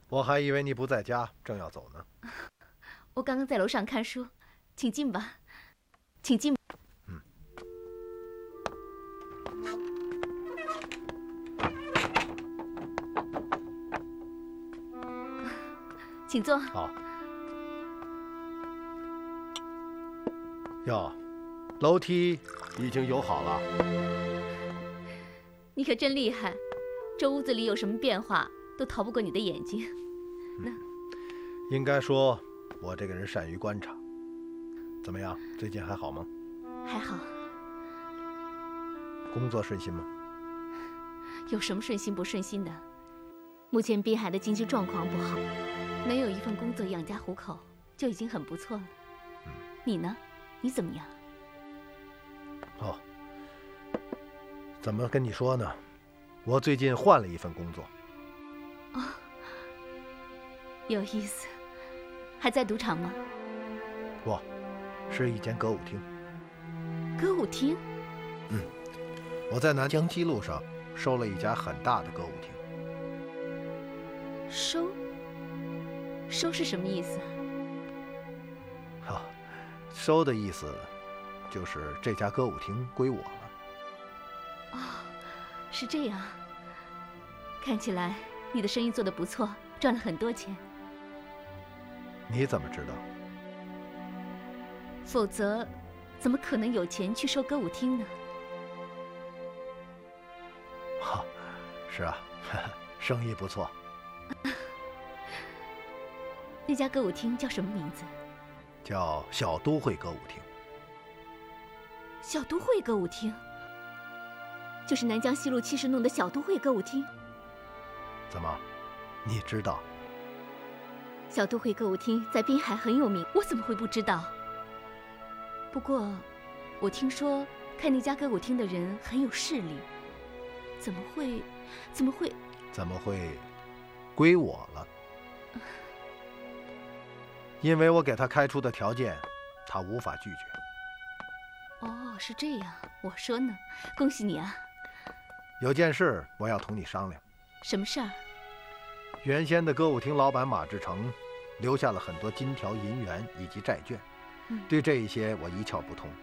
我还以为你不在家，正要走呢。 我刚刚在楼上看书，请进吧，请进。请坐。 好。哟，楼梯已经有好了。 你可真厉害，这屋子里有什么变化都逃不过你的眼睛。 应该说，我这个人善于观察。怎么样，最近还好吗？ 还好。 工作顺心吗？ 有什么顺心不顺心的？目前滨海的经济状况不好，能有一份工作养家糊口就已经很不错了。你呢？你怎么样？ 哦，怎么跟你说呢？我最近换了一份工作。 哦，有意思。还在赌场吗？ 不，是一间歌舞厅。 歌舞厅？ 我在南江西路上收了一家很大的歌舞厅。 收是什么意思啊？收的意思就是这家歌舞厅归我了。 哦，是这样。看起来你的生意做得不错，赚了很多钱。 你怎么知道？ 否则，怎么可能有钱去收歌舞厅呢？ 是啊，生意不错。 那家歌舞厅叫什么名字？ 叫小都会歌舞厅。 小都会歌舞厅，就是南江西路70弄的小都会歌舞厅。 怎么，你知道？ 小都会歌舞厅在滨海很有名，我怎么会不知道？不过，我听说开那家歌舞厅的人很有势力，怎么会归我了？因为我给他开出的条件，他无法拒绝。 哦，是这样。我说呢，恭喜你啊！ 有件事我要同你商量。 什么事儿？ 原先的歌舞厅老板马志成留下了很多金条、银元以及债券，对这一些我一窍不通。